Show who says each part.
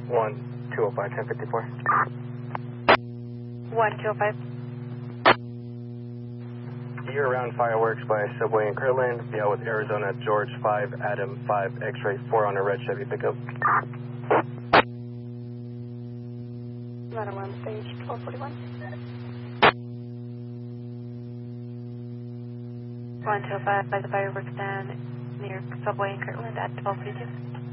Speaker 1: 1205, 1054.
Speaker 2: 1205.
Speaker 1: You're around fireworks by Subway in Kirtland. Be out with Arizona George 5, Adam 5, X-ray 4 on a red Chevy pickup.
Speaker 2: Not around stage 1241. 1205 by the fireworks stand near Subway in Kirtland at 1242.